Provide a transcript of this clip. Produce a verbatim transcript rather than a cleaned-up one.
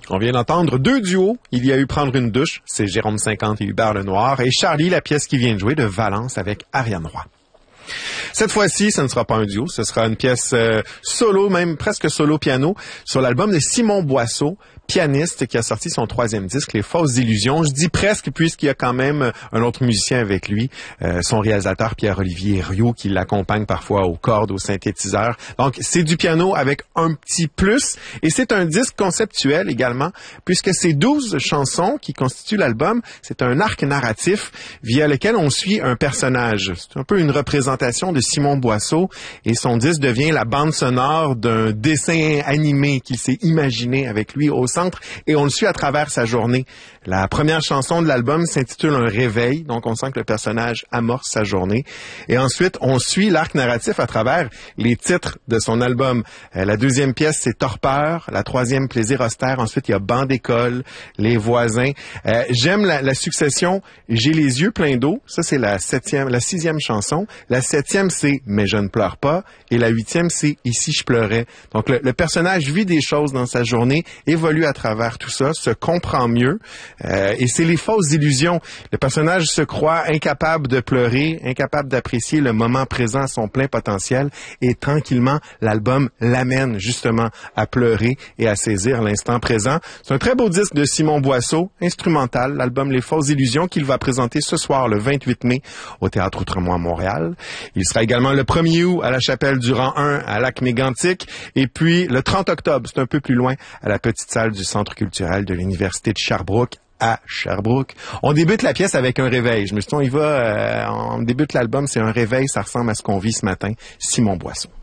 On vient d'entendre deux duos. Il y a eu Prendre une douche, c'est Jérôme cinquante et Hubert Lenoir. Et Charlie, la pièce qui vient de jouer de Valence avec Ariane Roy. Cette fois-ci, ce ne sera pas un duo, ce sera une pièce euh, solo, même presque solo piano, sur l'album de Simon Boisseau, pianiste qui a sorti son troisième disque, Les Fausses Illusions. Je dis presque puisqu'il y a quand même un autre musicien avec lui, euh, son réalisateur Pierre-Olivier Rioux, qui l'accompagne parfois aux cordes, aux synthétiseurs. Donc, c'est du piano avec un petit plus. Et c'est un disque conceptuel également, puisque c'est douze chansons qui constituent l'album. C'est un arc narratif via lequel on suit un personnage. C'est un peu une représentation de Simon Boisseau. Et son disque devient la bande sonore d'un dessin animé qu'il s'est imaginé avec lui au centre, et on le suit à travers sa journée. La première chanson de l'album s'intitule Un réveil, donc on sent que le personnage amorce sa journée. Et ensuite, on suit l'arc narratif à travers les titres de son album. Euh, la deuxième pièce, c'est Torpeur. La troisième, Plaisir austère. Ensuite, il y a Banc d'école, Les voisins. Euh, j'aime la, la succession J'ai les yeux pleins d'eau. Ça, c'est la septième, la sixième chanson. La septième, c'est Mais je ne pleure pas. Et la huitième, c'est Et si je pleurais. Donc, le, le personnage vit des choses dans sa journée, évolue à travers tout ça, se comprend mieux. Euh, et c'est les fausses illusions. Le personnage se croit incapable de pleurer, incapable d'apprécier le moment présent à son plein potentiel. Et tranquillement, l'album l'amène justement à pleurer et à saisir l'instant présent. C'est un très beau disque de Simon Boisseau, instrumental, l'album Les Fausses Illusions, qu'il va présenter ce soir, le vingt-huit mai, au Théâtre Outremont à Montréal. Il sera également le premier août à la Chapelle du Rang un à Lac-Mégantic. Et puis, le trente octobre, c'est un peu plus loin, à la petite salle du Centre culturel de l'Université de Sherbrooke, à Sherbrooke. On débute la pièce avec un réveil. Je me suis dit, on y va, euh, on débute l'album, c'est un réveil, ça ressemble à ce qu'on vit ce matin. Simon Boisseau.